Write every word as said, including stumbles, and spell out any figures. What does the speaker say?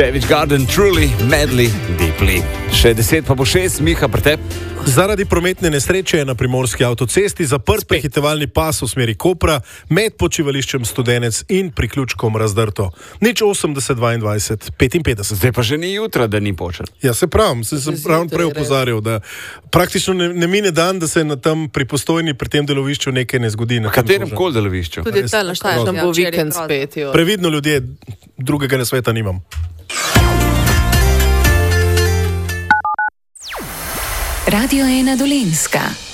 Savage Garden, Truly, Madly, Deeply. Še deset pa bo šest, Miha, pretep. Zaradi prometne nesreče je na primorski avtocesti zaprt prehitevalni pas v smeri Kopra med počivališčem Studenec in priključkom Razdrto. Nič osemdeset dvaindvajset petinpetdeset. Zdaj pa že ni jutra, da ni počel. Ja, se pravim, se sem ravno prej opozarjal, da praktično ne, ne mine dan, da se na tam pri Postojni, pri tem delovišču nekaj ne zgodi. Na katerem kol delovišču? Tudi ta naštaj, tam bo vikend spet. Jo. Previdno ljudje, drugega na sveta nimam. Radio ena Dolenjska.